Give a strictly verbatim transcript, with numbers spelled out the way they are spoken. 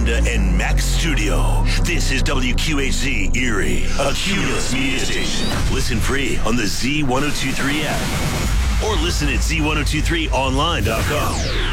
Amanda and Max Studio. This is W Q H Z Erie, a Cumulus media station. Listen free on the Z ten twenty-three app or listen at Z ten twenty-three online dot com.